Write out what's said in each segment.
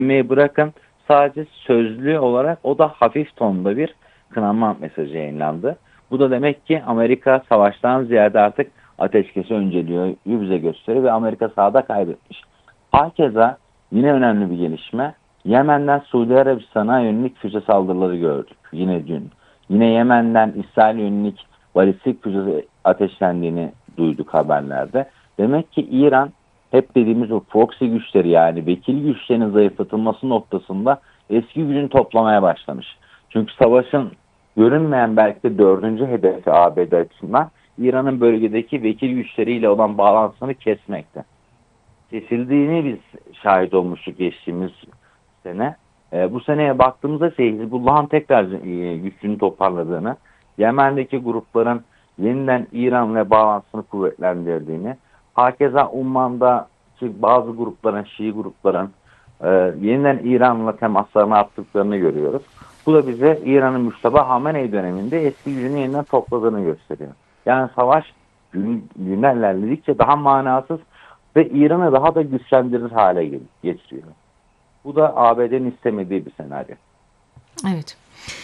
bırakın, sadece sözlü olarak o da hafif tonda bir kınama mesajı yayınlandı. Bu da demek ki Amerika savaştan ziyade artık ateşkesi önceliyor, bize gösteriyor ve Amerika sahada kaybetmiş. Hakeza yine önemli bir gelişme. Yemen'den Suudi Arabistan'a yönelik füze saldırıları gördük yine dün. Yine Yemen'den İsrail'e yönelik balistik füze ateşlendiğini duyduk haberlerde. Demek ki İran hep dediğimiz o proxy güçleri, yani vekil güçlerinin zayıflatılması noktasında eski gücünü toplamaya başlamış. Çünkü savaşın görünmeyen belki de dördüncü hedefi ABD açısından İran'ın bölgedeki vekil güçleriyle olan bağlantısını kesmekte. Kesildiğini biz şahit olmuştuk geçtiğimiz sene. Bu seneye baktığımızda Hizbullah'ın tekrar güçünü toparladığını, Yemen'deki grupların yeniden İran'la bağlantısını kuvvetlendirdiğini, hakeza Umman'daki bazı grupların, Şii grupların yeniden İran'la temaslarını arttıklarını görüyoruz. Bu da bize İran'ın Müşteba Hamenei döneminde eski gücünü yeniden topladığını gösteriyor. Yani savaş günler ilerledikçe daha manasız ve İran'ı daha da güçlendirir hale getiriyor. Bu da ABD'nin istemediği bir senaryo. Evet.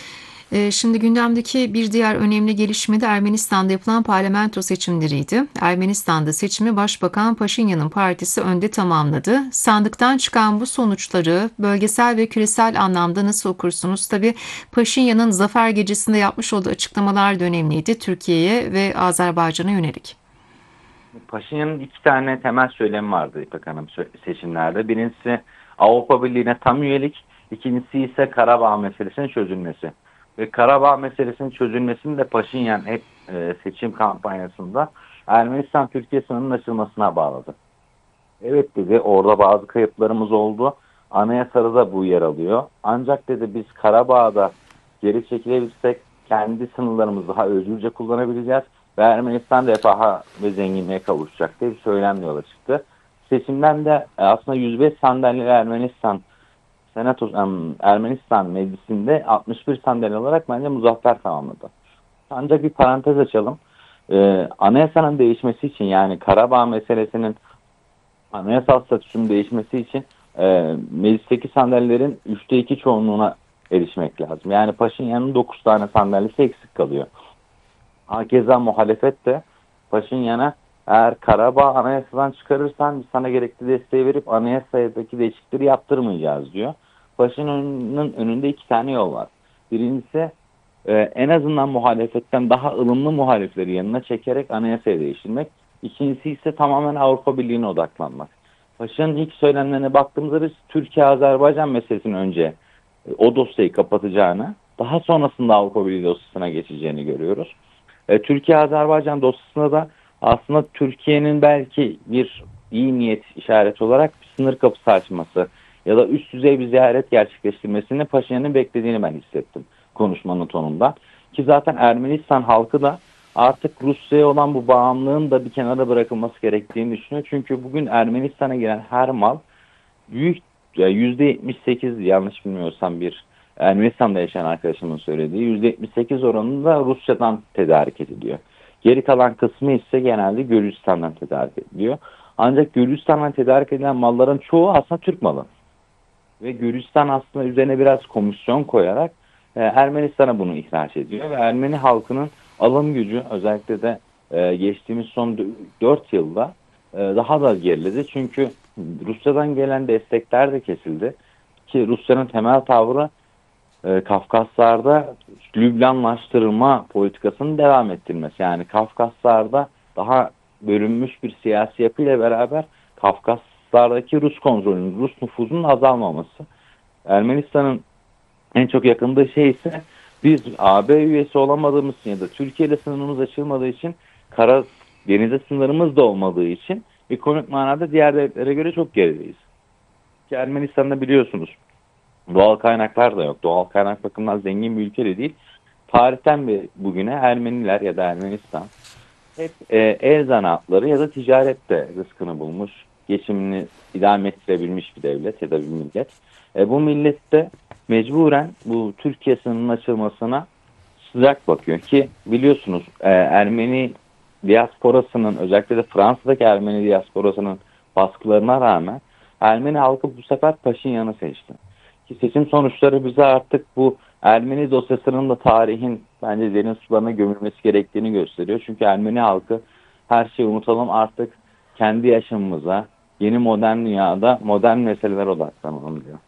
Şimdi gündemdeki bir diğer önemli gelişme de Ermenistan'da yapılan parlamento seçimleriydi. Ermenistan'da seçimi Başbakan Paşinyan'ın partisi önde tamamladı. Sandıktan çıkan bu sonuçları bölgesel ve küresel anlamda nasıl okursunuz? Tabii Paşinyan'ın zafer gecesinde yapmış olduğu açıklamalar da önemliydi, Türkiye'ye ve Azerbaycan'a yönelik. Paşinyan'ın iki tane temel söylemi vardı İpek Hanım seçimlerde. Birincisi Avrupa Birliği'ne tam üyelik, ikincisi ise Karabağ meselesinin çözülmesi. Ve Karabağ meselesinin çözülmesini de Paşinyan hep seçim kampanyasında Ermenistan-Türkiye sınırının açılmasına bağladı. Evet dedi, orada bazı kayıplarımız oldu. Anayasada da bu yer alıyor. Ancak dedi biz Karabağ'da geri çekilebilsek kendi sınırlarımızı daha özgürce kullanabileceğiz ve Ermenistan refaha ve zenginliğe kavuşacak diye bir söylemle yola çıktı. Seçimden de aslında 105 sandalyeli Ermenistan Meclisi'nde 61 sandalye olarak bence muzaffer tamamladı. Ancak bir parantez açalım. Anayasanın değişmesi için, yani Karabağ meselesinin anayasal statüsünün değişmesi için meclisteki sandalyelerin 3'te 2 çoğunluğuna erişmek lazım. Yani Paşinyan'ın 9 tane sandalyesi eksik kalıyor. Hakeza muhalefet de Paşinyan'a eğer Karabağ anayasadan çıkarırsan biz sana gerekli desteği verip anayasadaki değişiklikleri yaptırmayacağız diyor. Paşinyan'ın önünde iki tane yol var. Birincisi en azından muhalefetten daha ılımlı muhalifleri yanına çekerek anayasayı değiştirmek. İkincisi ise tamamen Avrupa Birliği'ne odaklanmak. Paşa'nın ilk söylemlerine baktığımızda biz Türkiye-Azerbaycan meselesini önce o dosyayı kapatacağını, daha sonrasında Avrupa Birliği dosyasına geçeceğini görüyoruz. Türkiye-Azerbaycan dosyasında da aslında Türkiye'nin belki bir iyi niyet işareti olarak bir sınır kapısı açması ya da üst düzey bir ziyaret gerçekleştirmesini Paşinyan'ın beklediğini ben hissettim konuşmanın tonunda. Ki zaten Ermenistan halkı da artık Rusya'ya olan bu bağımlılığın da bir kenara bırakılması gerektiğini düşünüyor. Çünkü bugün Ermenistan'a giren her mal büyük %78, yanlış bilmiyorsam bir Ermenistan'da yaşayan arkadaşımın söylediği %78 oranında Rusya'dan tedarik ediliyor. Geri kalan kısmı ise genelde Gürcistan'dan tedarik ediliyor. Ancak Gürcistan'dan tedarik edilen malların çoğu aslında Türk malı. Ve Gürcistan aslında üzerine biraz komisyon koyarak Ermenistan'a bunu ihraç ediyor. Ve Ermeni halkının alım gücü özellikle de geçtiğimiz son 4 yılda daha da geriledi. Çünkü Rusya'dan gelen destekler de kesildi. Ki Rusya'nın temel tavrı Kafkaslar'da Lübnanlaştırılma politikasının devam ettirilmesi. Yani Kafkaslar'da daha bölünmüş bir siyasi yapıyla beraber Kafkaslardaki Rus kontrolünün, Rus nüfuzunun azalmaması. Ermenistan'ın en çok yakındığı şey ise biz AB üyesi olamadığımız için ya da Türkiye ile sınırımız açılmadığı için kara denize sınırımız da olmadığı için ekonomik manada diğer devletlere göre çok gerideyiz. Ki Ermenistan'da biliyorsunuz doğal kaynaklar da yok. Doğal kaynak bakımından zengin bir ülke de değil. Tarihten bugüne Ermeniler ya da Ermenistan hep el zanaatları ya da ticarette rızkını bulmuş, geçimini idame ettirebilmiş bir devlet ya da bir millet. Bu millet de mecburen bu Türkiye sınırının açılmasına sıcak bakıyor ki biliyorsunuz Ermeni diasporasının, özellikle de Fransa'daki Ermeni diasporasının baskılarına rağmen Ermeni halkı bu sefer Paşinyan'ı seçti. Ki seçim sonuçları bize artık bu Ermeni dosyasının da tarihin bence derin sularına gömülmesi gerektiğini gösteriyor. Çünkü Ermeni halkı her şeyi unutalım, artık kendi yaşamımıza, yeni modern dünyada modern meseleler odaklanalım diyor.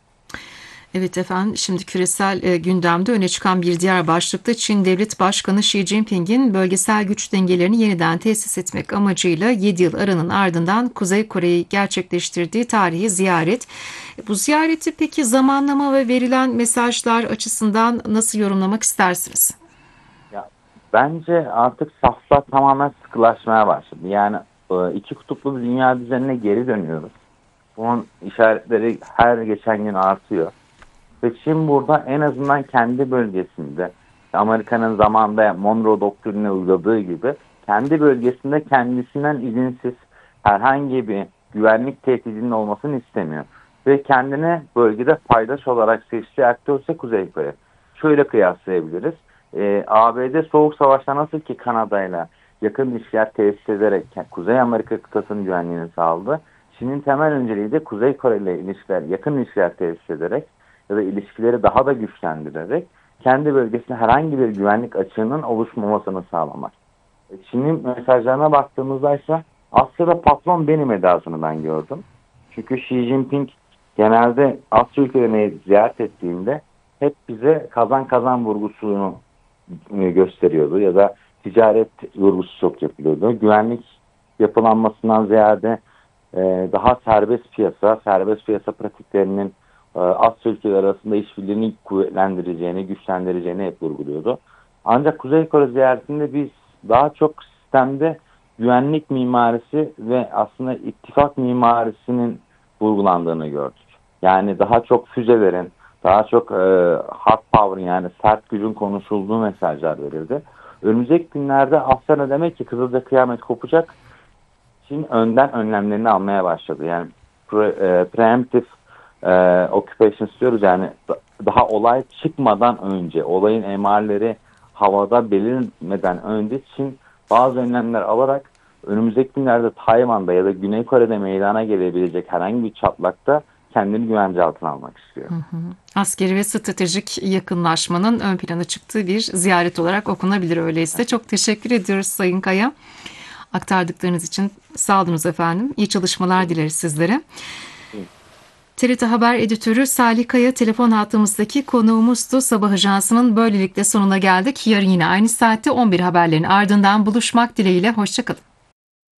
Evet efendim, şimdi küresel gündemde öne çıkan bir diğer başlıkta Çin Devlet Başkanı Xi Jinping'in bölgesel güç dengelerini yeniden tesis etmek amacıyla 7 yıl aranın ardından Kuzey Kore'yi gerçekleştirdiği tarihi ziyaret. Bu ziyareti peki zamanlama ve verilen mesajlar açısından nasıl yorumlamak istersiniz? Ya, bence artık saflar tamamen sıkılaşmaya başladı. Yani iki kutuplu bir dünya düzenine geri dönüyoruz. Bunun işaretleri her geçen gün artıyor. Ve Çin burada en azından kendi bölgesinde, Amerika'nın zamanında Monroe Doktrini'ne uyguladığı gibi kendi bölgesinde kendisinden izinsiz herhangi bir güvenlik tehdidinin olmasını istemiyor. Ve kendine bölgede paydaş olarak seçtiği aktör ise Kuzey Kore. Şöyle kıyaslayabiliriz. ABD Soğuk Savaş'ta nasıl ki Kanada'yla yakın ilişkiler tesis ederek Kuzey Amerika kıtasının güvenliğini sağladı. Çin'in temel önceliği de Kuzey Kore ile ilişkiler, yakın ilişkiler tesis ederek ya da ilişkileri daha da güçlendirerek kendi bölgesinde herhangi bir güvenlik açığının oluşmamasını sağlamak. Çin'in mesajlarına baktığımızda ise Asya'da patron benim edasını ben gördüm. Çünkü Xi Jinping genelde Asya ülkelerini ziyaret ettiğinde hep bize kazan kazan vurgusunu gösteriyordu ya da ticaret vurgusu çok yapılıyordu. Güvenlik yapılanmasından ziyade daha serbest piyasa pratiklerinin Asya ülkeleri arasında işbirliğini kuvvetlendireceğini, güçlendireceğini hep vurguluyordu. Ancak Kuzey Kore ziyaretinde biz daha çok sistemde güvenlik mimarisi ve aslında ittifak mimarisinin vurgulandığını gördük. Yani daha çok füzelerin, daha çok hard power'ın yani sert gücün konuşulduğu mesajlar verildi. Önümüzdeki günlerde Asya'da demek ki Kızılca kıyamet kopacak. Çin önden önlemlerini almaya başladı. Yani preemptive occupation istiyoruz, yani daha olay çıkmadan önce, olayın emarları havada belirmeden önce Çin bazı önlemler alarak önümüzdeki günlerde Tayvan'da ya da Güney Kore'de meydana gelebilecek herhangi bir çatlakta kendini güvence altına almak istiyor. Askeri ve stratejik yakınlaşmanın ön plana çıktığı bir ziyaret olarak okunabilir öyleyse. Çok teşekkür ediyoruz Sayın Kaya. Aktardıklarınız için sağ olunuz efendim. İyi çalışmalar dileriz sizlere. TRT Haber Editörü Salih Kaya telefon hattımızdaki konuğumuzdu. Sabah Ajansı'nın böylelikle sonuna geldik. Yarın yine aynı saatte 11 haberlerin ardından buluşmak dileğiyle. Hoşça kalın.